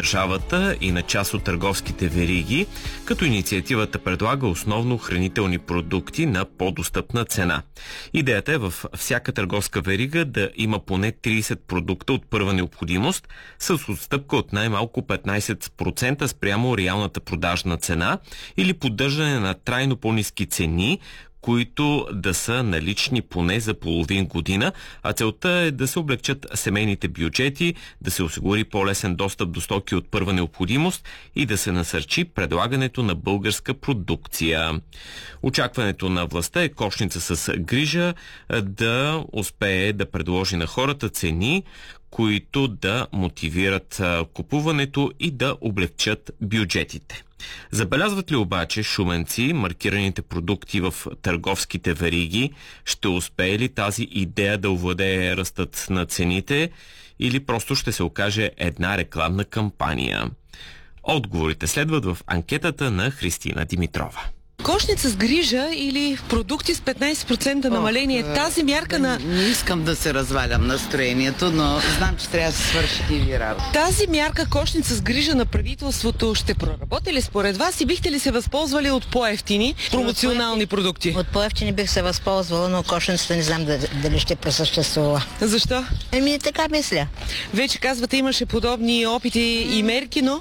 държавата и на част от търговските вериги, като инициативата предлага основно хранителни продукти на по-достъпна цена. Идеята е във всяка търговска верига да има поне 30 продукта от първа необходимост с отстъпка от най-малко 15% спрямо реалната продажна цена или поддържане на трайно по-ниски цени, които да са налични поне за половин година, а целта е да се облегчат семейните бюджети, да се осигури по-лесен достъп до стоки от първа необходимост и да се насърчи предлагането на българска продукция. Очакването на властта е кошница с грижа да успее да предложи на хората цени, които да мотивират купуването и да облегчат бюджетите. Забелязват ли обаче шуменци маркираните продукти в търговските вериги? Ще успее ли тази идея да овладее ръстът на цените или просто ще се окаже една рекламна кампания? Отговорите следват в анкетата на Христина Димитрова. Кошница с грижа или продукти с 15% намаление. Тази мярка на... Не искам да се развалям настроението, но знам, че трябва да се свърши и ви работа. Тази мярка, кошница с грижа на правителството, ще проработи ли според вас и бихте ли се възползвали от по-евтини промоционални продукти? От по-евтини бих се възползвала, но кошницата не знам дали ще пресъществува. Защо? Така мисля. Вече казвате, имаше подобни опити и мерки, но...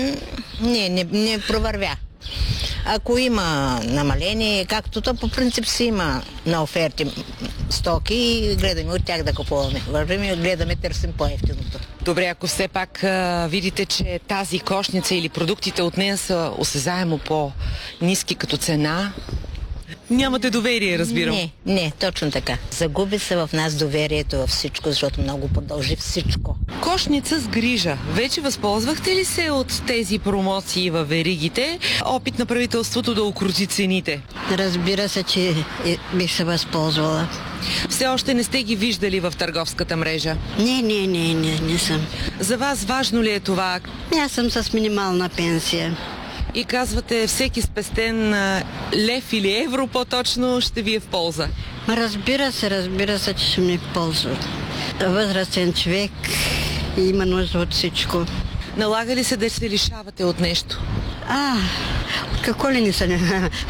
Не провървя. Ако има намаление, както то по принцип си има на оферти стоки, гледаме от тях да купуваме. Вървим и гледаме, търсим по-евтиното. Добре, ако все пак видите, че тази кошница или продуктите от нея са осезаемо по-ниски като цена, нямате доверие, разбирам. Не, точно така. Загуби се в нас доверието във всичко, защото много продължи всичко. Кошница с грижа. Вече възползвахте ли се от тези промоции във веригите? Опит на правителството да укрути цените? Разбира се, че бих се възползвала. Все още не сте ги виждали в търговската мрежа? Не съм. За вас важно ли е това? Аз съм с минимална пенсия. И казвате, всеки спестен лев или евро по-точно ще ви е в полза? Разбира се, че ще ми ползва. Възрастен човек има нужда от всичко. Налага ли се да се лишавате от нещо? Какво ли не се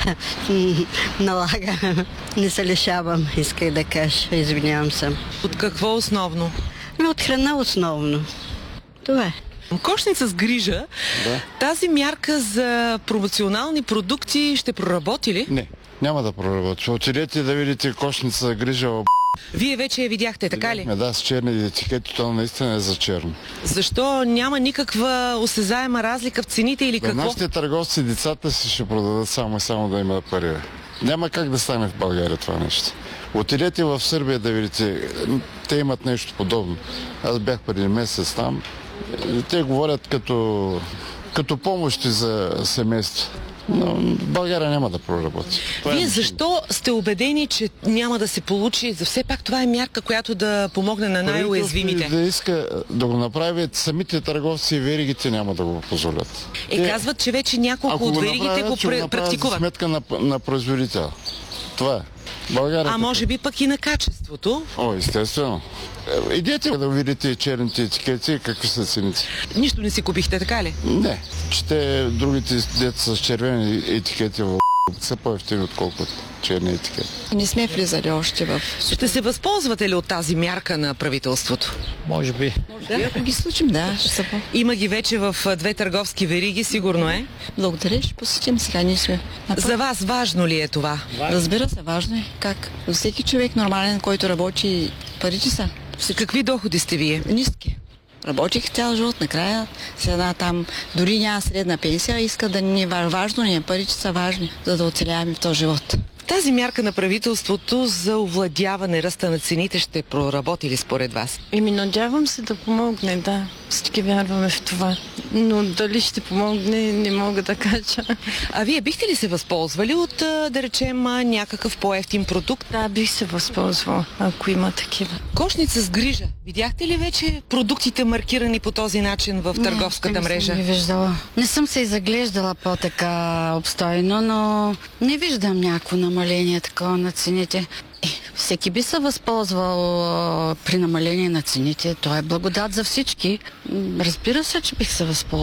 налага? Не се лишавам, исках да кажа. Извинявам се. От какво основно? От храна основно. Това е. Кошница с грижа, да. Тази мярка за промоционални продукти ще проработи ли? Не, няма да проработи. Отидете да видите кошница с грижа. Вие вече я видяхте, така ли? Да, с черни етикети, то наистина е за черно. Защо няма никаква осезаема разлика в цените или какво? Нашите търговци, децата си ще продадат само да има пари. Няма как да стане в България това нещо. Отидете в Сърбия да видите, те имат нещо подобно. Аз бях преди месец там. Те говорят като помощи за семейство. Но в България няма да проработи. Вие защо сте убедени, че няма да се получи? За все пак това е мярка, която да помогне на най-уязвимите. Да иска да го направят, самите търговци и веригите няма да го позволят. Казват, че вече няколко от веригите го практикуват. За сметка на производител. Това е. България. Може би пък и на качеството? Естествено. Идете да видите черните етикети и какви са цените. Нищо не си купихте, така ли? Не. Че другите деца с червени етикети са по-евтини, отколкото черни етикети. Не сме влизали още в... Ще се възползвате ли от тази мярка на правителството? Може би. Ако ги случим, да. Има ги вече в 2 търговски вериги, сигурно е? Благодаря, ще посетим сега. Ние сме. За вас важно ли е това? Разбира се, важно е. Как? За всеки човек нормален, който работи, парите са. Какви доходи сте вие? Ниски. Работих цял живот, накрая сега там дори няма средна пенсия, иска да ни е важно, не парите са важни, за да оцеляваме в този живот. Тази мярка на правителството за овладяване ръста на цените ще проработи ли според вас? Надявам се да помогне, да. Всички вярваме в това. Но дали ще помогне, не мога да кажа. А вие бихте ли се възползвали от, да речем, някакъв по-евтин продукт? Да, бих се възползвала, ако има такива. Кошница с грижа. Видяхте ли вече продуктите маркирани по този начин в търговската мрежа? Не виждала. Не съм се и заглеждала по-така обстойно, но не виждам някакво намаление такова на цените. Всеки би се възползвал при намаление на цените. Това е благодат за всички. Разбира се, че бих се възползвал.